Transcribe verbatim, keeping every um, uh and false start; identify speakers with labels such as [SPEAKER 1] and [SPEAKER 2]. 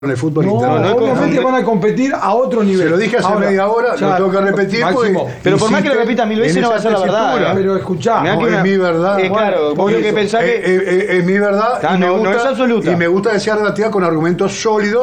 [SPEAKER 1] en el fútbol
[SPEAKER 2] no,
[SPEAKER 1] interno.
[SPEAKER 2] No, obviamente van a competir a otro nivel.
[SPEAKER 1] Se lo dije hace
[SPEAKER 2] Ahora,
[SPEAKER 1] media hora,
[SPEAKER 2] ya,
[SPEAKER 1] lo tengo que repetir.
[SPEAKER 2] Máximo,
[SPEAKER 3] pero por más que lo repita mil veces no va a ser la verdad.
[SPEAKER 2] Pero escuchá,
[SPEAKER 1] no, es mi verdad.
[SPEAKER 3] Eh, claro, vos lo que pensás que...
[SPEAKER 1] Es, es, es, es mi verdad.
[SPEAKER 3] Claro,
[SPEAKER 1] y me
[SPEAKER 3] no,
[SPEAKER 1] gusta,
[SPEAKER 3] no es absoluta.
[SPEAKER 1] Y me gusta decir relativa con argumentos sólidos.